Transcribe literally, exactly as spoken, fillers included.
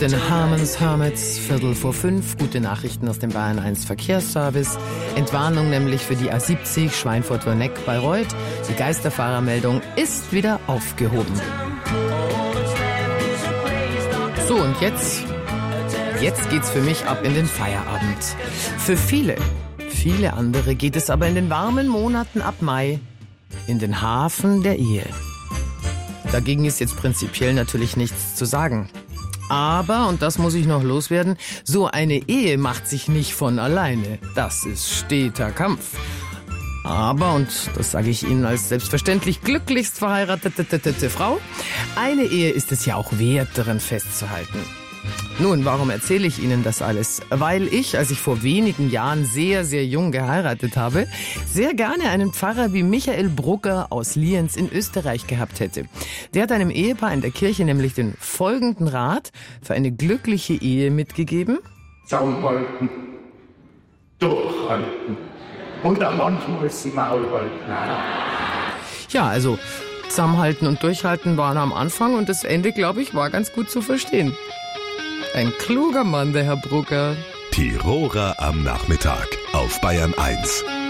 Den Hermans Hermits, Viertel vor fünf, gute Nachrichten aus dem Bayern eins Verkehrsservice, Entwarnung nämlich für die A siebzig Schweinfurt-Wörneck Bayreuth. Die Geisterfahrermeldung ist wieder aufgehoben. So, und jetzt, jetzt geht's für mich ab in den Feierabend. Für viele, viele andere geht es aber in den warmen Monaten ab Mai in den Hafen der Ehe. Dagegen ist jetzt prinzipiell natürlich nichts zu sagen. Aber, und das muss ich noch loswerden, so eine Ehe macht sich nicht von alleine. Das ist steter Kampf. Aber, und das sage ich Ihnen als selbstverständlich glücklichst verheiratete Frau, eine Ehe ist es ja auch wert, daran festzuhalten. Nun, warum erzähle ich Ihnen das alles? Weil ich, als ich vor wenigen Jahren sehr, sehr jung geheiratet habe, sehr gerne einen Pfarrer wie Michael Brugger aus Lienz in Österreich gehabt hätte. Der hat einem Ehepaar in der Kirche nämlich den folgenden Rat für eine glückliche Ehe mitgegeben. Zusammenhalten, durchhalten und der Mann muss das Maul halten. Ja, also zusammenhalten und durchhalten waren am Anfang und das Ende, glaube ich, war ganz gut zu verstehen. Ein kluger Mann, der Herr Brugger. Tiroler am Nachmittag auf Bayern eins.